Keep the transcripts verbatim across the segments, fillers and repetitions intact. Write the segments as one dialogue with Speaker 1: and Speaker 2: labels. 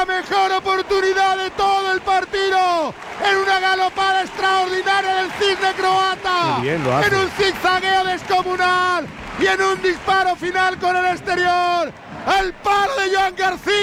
Speaker 1: la mejor oportunidad de todo el partido, en una galopada extraordinaria del cisne croata,
Speaker 2: bien lo hace.
Speaker 1: en un zigzagueo descomunal y en un disparo final con el exterior. ¡El palo de Joan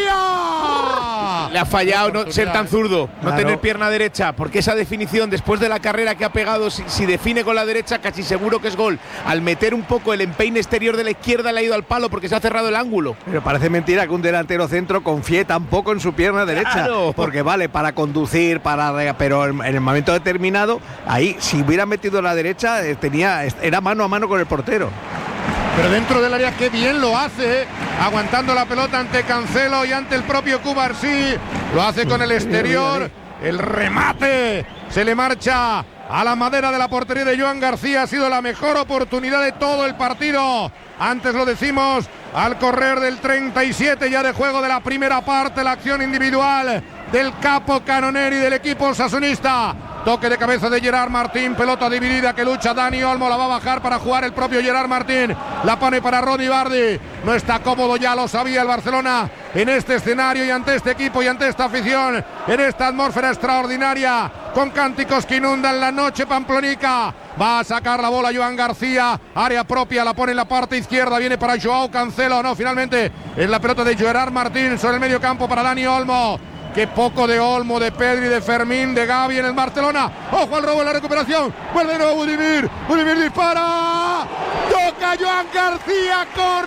Speaker 1: García!
Speaker 3: Le ha fallado no ser tan zurdo, no
Speaker 2: Claro.
Speaker 3: tener pierna derecha, porque esa definición después de la carrera que ha pegado, si, si define con la derecha, casi seguro que es gol. Al meter un poco el empeine exterior de la izquierda le ha ido al palo porque se ha cerrado el ángulo.
Speaker 2: Pero parece mentira que un delantero centro confíe tan poco en su pierna derecha.
Speaker 3: Claro.
Speaker 2: Porque vale para conducir, para pero en, en el momento determinado, ahí si hubiera metido la derecha, eh, tenía era mano a mano con el portero.
Speaker 1: Pero dentro del área qué bien lo hace, aguantando la pelota ante Cancelo y ante el propio Cubarsí. Lo hace con el exterior, el remate se le marcha a la madera de la portería de Joan García. Ha sido la mejor oportunidad de todo el partido. Antes lo decimos, al correr del treinta y siete ya de juego de la primera parte, la acción individual del capo Canoneri del equipo osasunista. Toque de cabeza de Gerard Martín, pelota dividida que lucha Dani Olmo, la va a bajar para jugar el propio Gerard Martín, la pone para Ronny Bardi, no está cómodo, ya lo sabía el Barcelona en este escenario y ante este equipo y ante esta afición, en esta atmósfera extraordinaria, con cánticos que inundan la noche pamplonica. Va a sacar la bola Joan García, área propia, la pone en la parte izquierda, viene para Joao Cancelo, no, finalmente es la pelota de Gerard Martín sobre el medio campo para Dani Olmo. Qué poco de Olmo, de Pedri, de Fermín, de Gavi en el Barcelona. Ojo al robo en la recuperación. Vuelve de nuevo Budimir. Budimir dispara. Toca Joan García.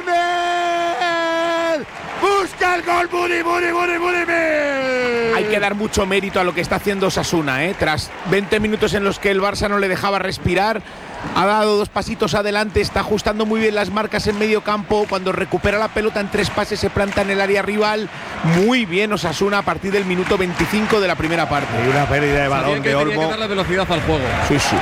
Speaker 1: Córner. Busca el gol. Budi, Budi, Budi, Budimir.
Speaker 3: Hay que dar mucho mérito a lo que está haciendo Osasuna, ¿eh? Tras veinte minutos en los que el Barça no le dejaba respirar, ha dado dos pasitos adelante, está ajustando muy bien las marcas en medio campo. Cuando recupera la pelota en tres pases se planta en el área rival. Muy bien Osasuna a partir del minuto veinticinco de la primera parte.
Speaker 2: Y una pérdida de balón
Speaker 4: que
Speaker 2: de
Speaker 4: tenía que
Speaker 2: Olmo.
Speaker 4: darle velocidad al juego.
Speaker 3: Sí, sí.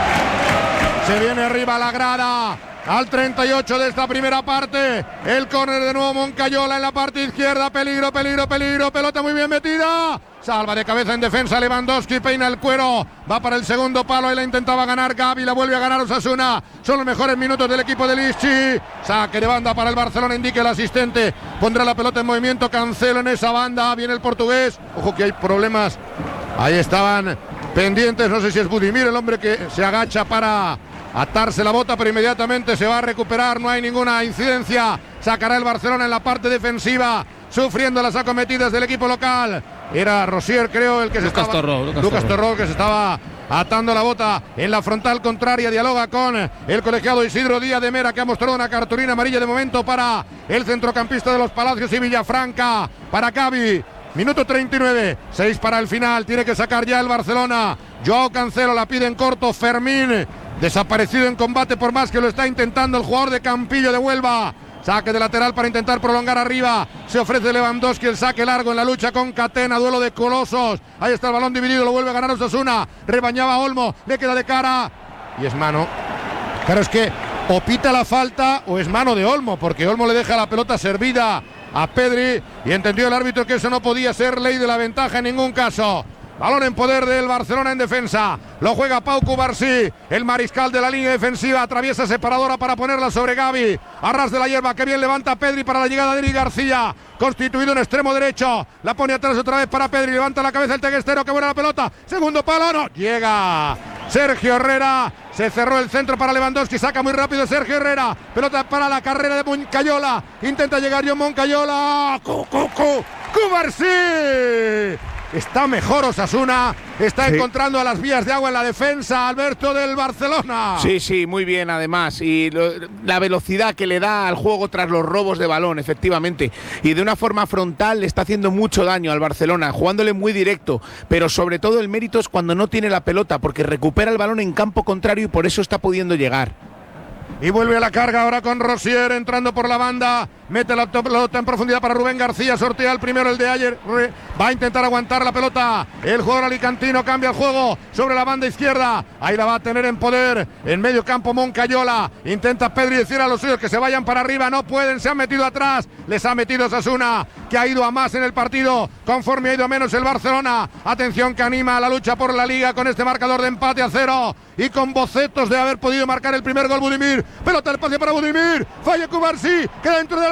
Speaker 1: Se viene arriba la grada. Al treinta y ocho de esta primera parte. El córner de nuevo Moncayola en la parte izquierda. Peligro, peligro, peligro. Pelota muy bien metida. Salva de cabeza en defensa Lewandowski, peina el cuero, va para el segundo palo y la intentaba ganar Gavi, la vuelve a ganar Osasuna. Son los mejores minutos del equipo de Lichi. Saque de banda para el Barcelona, indica el asistente. Pondrá la pelota en movimiento, Cancelo en esa banda, viene el portugués. Ojo que hay problemas. Ahí estaban pendientes, no sé si es Budimir el hombre que se agacha para atarse la bota, pero inmediatamente se va a recuperar, no hay ninguna incidencia. Sacará el Barcelona en la parte defensiva, sufriendo las acometidas del equipo local. Era Rosier, creo, el que se
Speaker 4: Lucas
Speaker 1: estaba...
Speaker 4: Torró, Lucas
Speaker 1: Lucas
Speaker 4: Torró.
Speaker 1: Torró, que se estaba atando la bota en la frontal contraria. Dialoga con el colegiado Isidro Díaz de Mera, que ha mostrado una cartulina amarilla de momento para el centrocampista de los Palacios y Villafranca, para Gavi. Minuto treinta y nueve, seis para el final, tiene que sacar ya el Barcelona. Joao Cancelo la pide en corto, Fermín desaparecido en combate por más que lo está intentando el jugador de Campillo de Huelva. Saque de lateral para intentar prolongar arriba. Se ofrece Lewandowski, el saque largo en la lucha con Catena. Duelo de colosos. Ahí está el balón dividido, lo vuelve a ganar Osasuna. Rebañaba Olmo, le queda de cara. Y es mano. Claro, es que o pita la falta o es mano de Olmo, porque Olmo le deja la pelota servida a Pedri. Y entendió el árbitro que eso no podía ser ley de la ventaja en ningún caso. Balón en poder del Barcelona en defensa. Lo juega Pau Cubarsí, el mariscal de la línea defensiva. Atraviesa separadora para ponerla sobre Gavi. Arras de la hierba, que bien levanta Pedri para la llegada de Eric García. Constituido en extremo derecho. La pone atrás otra vez para Pedri. Levanta la cabeza el teguestero, que buena la pelota. Segundo palo, no. Llega Sergio Herrera. Se cerró el centro para Lewandowski. Saca muy rápido Sergio Herrera. Pelota para la carrera de Moncayola. Intenta llegar John Moncayola. ¡Cu, cu, cu! ¡Cubarsí! Está mejor Osasuna, está sí. encontrando a las vías de agua en la defensa, Alberto, del Barcelona.
Speaker 3: Sí, sí, muy bien además. Y lo, la velocidad que le da al juego tras los robos de balón, efectivamente. Y de una forma frontal le está haciendo mucho daño al Barcelona, jugándole muy directo. Pero sobre todo el mérito es cuando no tiene la pelota, porque recupera el balón en campo contrario y por eso está pudiendo llegar.
Speaker 1: Y vuelve a la carga ahora con Rosier entrando por la banda. Mete la pelota en profundidad para Rubén García. Sortea el primero, el de ayer. Va a intentar aguantar la pelota. El jugador alicantino cambia el juego sobre la banda izquierda. Ahí la va a tener en poder. En medio campo Moncayola. Intenta Pedri decir a los suyos que se vayan para arriba. No pueden, se han metido atrás. Les ha metido Osasuna, que ha ido a más en el partido. Conforme ha ido a menos el Barcelona. Atención, que anima a la lucha por la Liga con este marcador de empate a cero. Y con bocetos de haber podido marcar el primer gol Budimir. Pelota al espacio para Budimir. Falla Cubarsí. Queda dentro de la